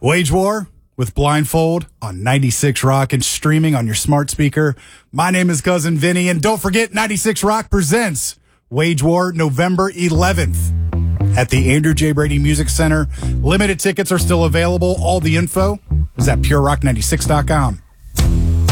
Wage War with Blindfold on 96 Rock and streaming on your smart speaker. My name is Cousin Vinny, and don't forget 96 Rock presents Wage War November 11th at the Andrew J. Brady Music Center. Limited tickets are still available. All the info is at purerock96.com.